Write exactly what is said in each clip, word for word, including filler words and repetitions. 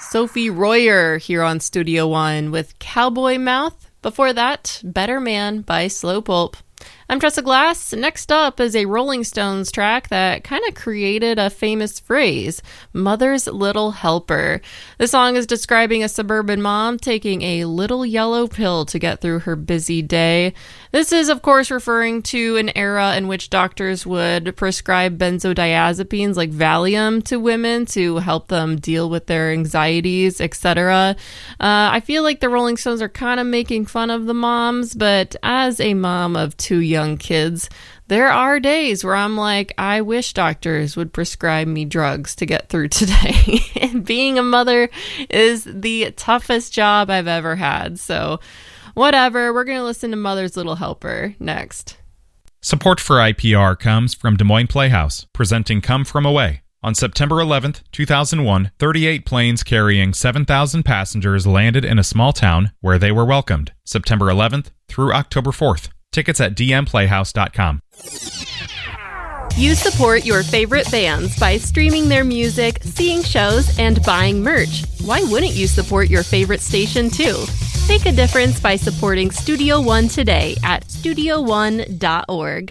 Sophie Royer here on Studio One with Cowboy Mouth. Before that, Better Man by Slow Pulp. I'm Tressa Glass. Next up is a Rolling Stones track that kind of created a famous phrase, Mother's Little Helper. The song is describing a suburban mom taking a little yellow pill to get through her busy day. This is, of course, referring to an era in which doctors would prescribe benzodiazepines like Valium to women to help them deal with their anxieties, et cetera. Uh, I feel like the Rolling Stones are kind of making fun of the moms, but as a mom of two young kids, there are days where I'm like, I wish doctors would prescribe me drugs to get through today. And being a mother is the toughest job I've ever had. So whatever, we're going to listen to Mother's Little Helper next. Support for I P R comes from Des Moines Playhouse, presenting Come From Away. On September eleventh, two thousand one, thirty-eight planes carrying seven thousand passengers landed in a small town where they were welcomed. September eleventh through October fourth. Tickets at d m playhouse dot com. You support your favorite bands by streaming their music, seeing shows, and buying merch. Why wouldn't you support your favorite station too? Make a difference by supporting Studio One today at studio one dot org.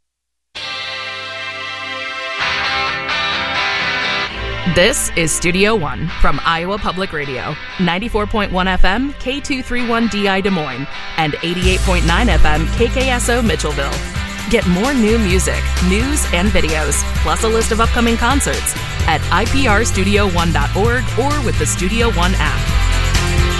This is Studio One from Iowa Public Radio, ninety-four point one F M, K two thirty-one D I Des Moines, and eighty-eight point nine F M, K K S O Mitchellville. Get more new music, news, and videos, plus a list of upcoming concerts at I P R studio one dot org or with the Studio One app.